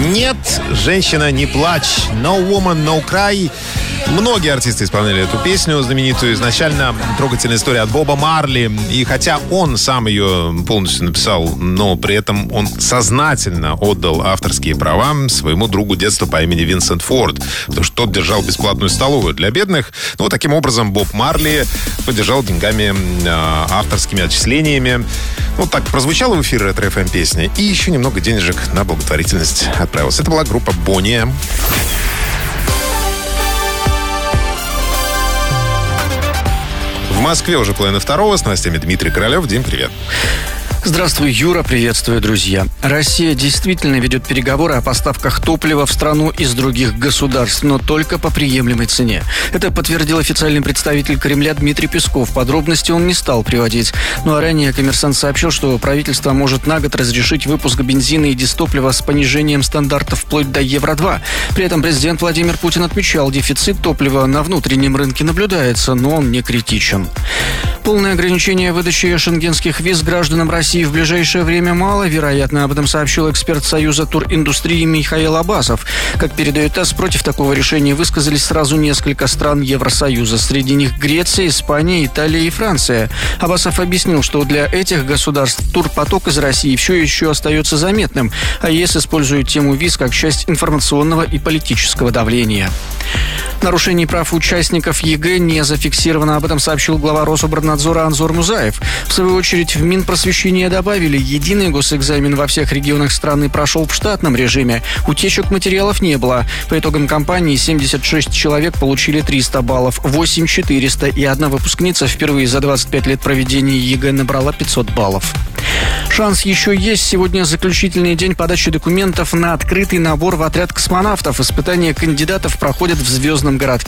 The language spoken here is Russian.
Нет, женщина, не плачь. No woman, no cry. Многие артисты исполняли эту песню знаменитую. Изначально трогательная история от Боба Марли. И хотя он сам ее полностью написал, но при этом он сознательно отдал авторские права своему другу детства по имени Винсент Форд. Потому что тот держал бесплатную столовую для бедных. Ну, таким образом, Боб Марли поддержал деньгами, авторскими отчислениями. Ну, так прозвучала в эфире Ретро-ФМ песня. И еще немного денежек на благотворительность отправилась. Это была группа Бония. В Москве уже половина второго. С новостями Дмитрий Королев. Дим, привет. Здравствуй, Юра, приветствую, друзья. Россия действительно ведет переговоры о поставках топлива в страну из других государств, но только по приемлемой цене. Это подтвердил официальный представитель Кремля Дмитрий Песков. Подробности он не стал приводить. Ну а ранее «Коммерсант» сообщил, что правительство может на год разрешить выпуск бензина и дистоплива с понижением стандартов вплоть до Евро-2. При этом президент Владимир Путин отмечал, дефицит топлива на внутреннем рынке наблюдается, но он не критичен. Полное ограничение выдачи шенгенских виз гражданам России в ближайшее время маловероятно. Об этом сообщил эксперт Союза туриндустрии Михаил Абасов. Как передает ТАСС, против такого решения высказались сразу несколько стран Евросоюза. Среди них Греция, Испания, Италия и Франция. Абасов объяснил, что для этих государств турпоток из России все еще остается заметным, а ЕС использует тему виз как часть информационного и политического давления. Нарушений прав участников ЕГЭ не зафиксировано. Об этом сообщил глава Рособорнадзора Анзор Музаев. В свою очередь, в Минпросвещение добавили, единый госэкзамен во всех регионах страны прошел в штатном режиме. Утечек материалов не было. По итогам кампании 76 человек получили 300 баллов, 8 – 400, и одна выпускница впервые за 25 лет проведения ЕГЭ набрала 500 баллов. Шанс еще есть. Сегодня заключительный день подачи документов на открытый набор в отряд космонавтов. Испытания кандидатов проходят в звездном городке